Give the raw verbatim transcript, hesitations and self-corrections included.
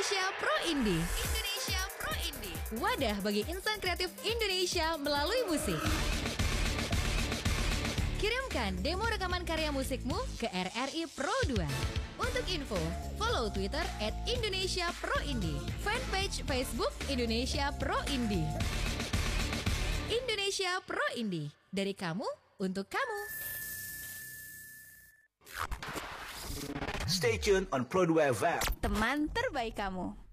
Indonesia Pro Indie. Indonesia Pro Indie. Wadah bagi insan kreatif Indonesia melalui musik. Kirimkan demo rekaman karya musikmu ke R R I Pro dua. Untuk info, follow Twitter at Indonesia Pro Indie, fanpage Facebook Indonesia Pro Indie. Indonesia Pro Indie, dari kamu untuk kamu. Stay tuned on Pro dua F M. Teman terbaik kamu.